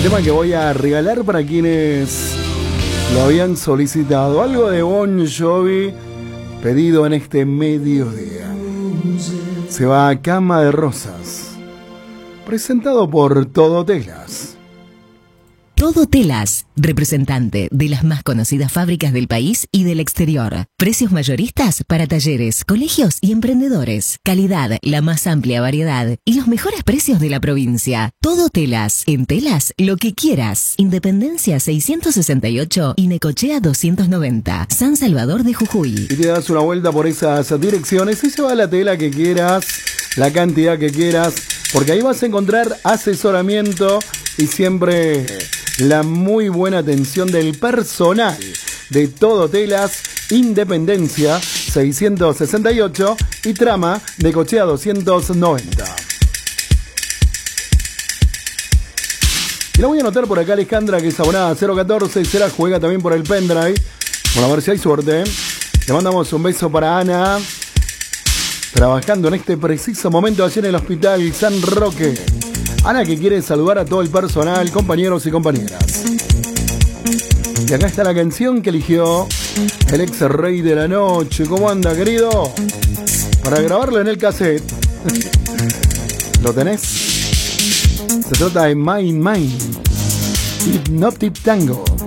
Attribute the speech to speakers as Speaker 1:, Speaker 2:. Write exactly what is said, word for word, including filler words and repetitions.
Speaker 1: tema que voy a regalar para quienes lo habían solicitado. Algo de Bon Jovi pedido en este mediodía. Se va a Cama de Rosas. Presentado por Todo Telas.
Speaker 2: Todo Telas, representante de las más conocidas fábricas del país y del exterior. Precios mayoristas para talleres, colegios y emprendedores. Calidad, la más amplia variedad y los mejores precios de la provincia. Todo Telas. En telas, lo que quieras. Independencia seiscientos sesenta y ocho y Necochea doscientos noventa. San Salvador de Jujuy.
Speaker 1: Y te das una vuelta por esas direcciones y se va la tela que quieras, la cantidad que quieras, porque ahí vas a encontrar asesoramiento y siempre la muy buena atención del personal de Todo Telas, Independencia seiscientos sesenta y ocho y Trama de Necochea doscientos noventa. Y la voy a anotar por acá Alejandra, que es abonada cero catorce, y se la juega también por el pendrive. Bueno, a ver si hay suerte. Le mandamos un beso para Ana, trabajando en este preciso momento allí en el Hospital San Roque. Ana, que quiere saludar a todo el personal, compañeros y compañeras. Y acá está la canción que eligió el ex rey de la noche. ¿Cómo anda, querido? Para grabarlo en el cassette. ¿Lo tenés? Se trata de Mine Mine. Hypnotic Tango.